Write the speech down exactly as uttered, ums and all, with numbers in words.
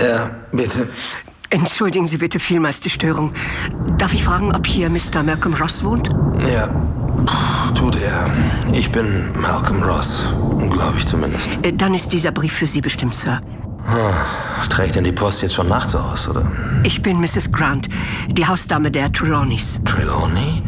Ja, bitte. Entschuldigen Sie bitte vielmals die Störung. Darf ich fragen, ob hier Mister Malcolm Ross wohnt? Ja, tut er. Ich bin Malcolm Ross, glaube ich zumindest. Äh, Dann ist dieser Brief für Sie bestimmt, Sir. Hm. Trägt denn die Post jetzt schon nachts aus, oder? Ich bin Misses Grant, die Hausdame der Trelawneys. Trelawney?